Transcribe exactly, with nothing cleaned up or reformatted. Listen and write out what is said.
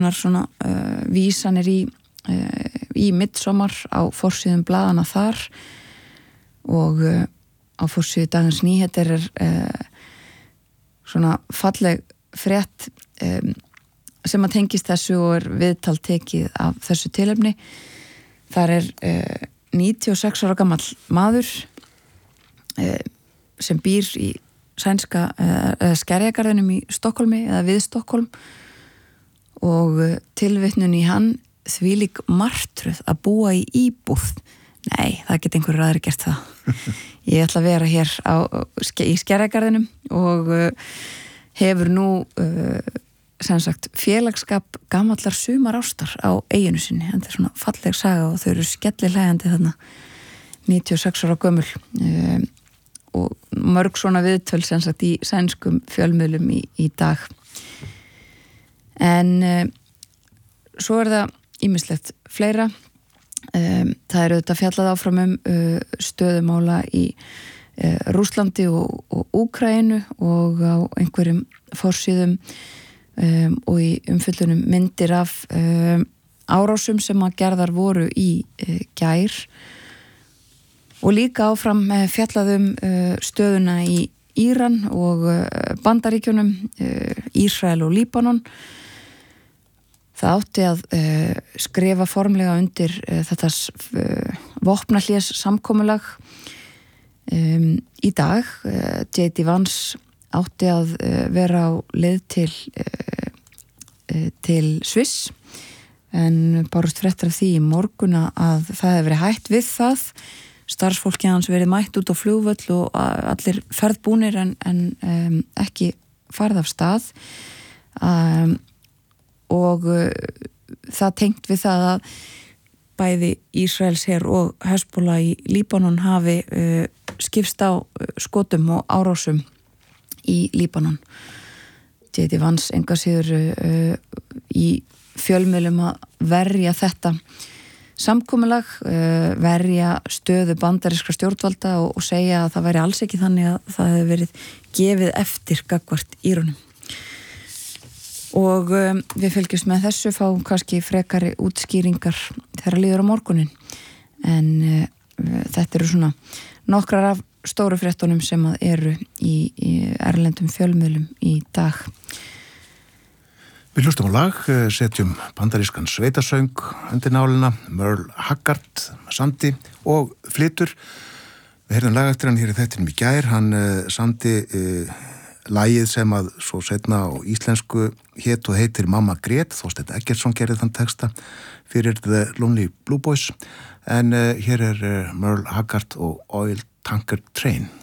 svona uh, vísanir í, uh, í Midsommar á forsíðum blaðana þar og uh, á forsíðu Dagens Nyheter er uh, svona falleg frétt um, sem að tengist þessu og er viðtal tekið af þessu tilefni. Þar er uh, níutíu og sex ára gamall maður uh, sem býr í sænska uh, skerjagarðinum í Stokkólmi eða við Stokkólm og uh, tilvitnun í hann þvílík martröð að búa í íbúð. Nei, það geti einhverjur aðri gert það. Ég ætla að vera hér á, í skerjagarðinum og uh, hefur nú uh, sem sagt félagsskap gamallar sumarástar á eiginu sinni. Þetta er svona falleg saga og þau eru skellihlægjandi þarna níutíu og sex ára gömul um, og mörg svona viðtöl sem sagt í sænskum fjölmiðlum í, í dag. En um, svo er það ýmislegt fleira. Um, það er auðvitað fjallað áfram um uh, stöðumála í uh, Rússlandi og, og Úkraínu og á einhverjum forsíðum um, og í umfyllunum myndir af um, árásum sem að gerðar voru í uh, gær og líka áfram uh, fjallað um uh, stöðuna í Íran og uh, Bandaríkjunum, uh, Ísrael og Líbanon. Það átti að uh, skrifa formlega undir uh, þetta uh, vopnahlés samkomulag um, í dag. Uh, J D Vance átti að uh, vera á leið til, uh, uh, til Sviss en bárust fréttir af því í morgun að það hefur verið hætt við það. Starfsfólki hans verið mætt út á flugvöll og allir ferðbúnir en, en um, ekki farið af stað. Um, og uh, það tengt við það að bæði Ísraels her og Hezbollah í Líbanon hafi uh, skipst á uh, skotum og árásum í Líbanon. J D Vance enga síður uh, í fjölmiðlum að verja þetta samkomulag, uh, verja stöðu bandarískra stjórnvalda og, og segja að það væri alls ekki þannig að það hefði verið gefið eftir gagnvart Írunum. Og um, við fylgjumst með þessu, fáum kannski frekari útskýringar þegar líður á morgunin. En uh, þetta eru svona nokkrar af stóru fréttunum sem að eru í, í erlendum fjölmiðlum í dag. Við hlustum á lag, setjum bandarískan sveitasöng undir nálina, Merle Haggard, Sandi og flytur. Við heyrðum lag eftir hann hér í þættinum í gær, hann uh, Sandi... Uh, Lagið sem að svo setna á íslensku hét og heitir Mamma grét, Þorsteinn Eggertsson gerði þann texta fyrir The Lonely Blue Boys en uh, hér er uh, Merle Haggard og Oil Tanker Train.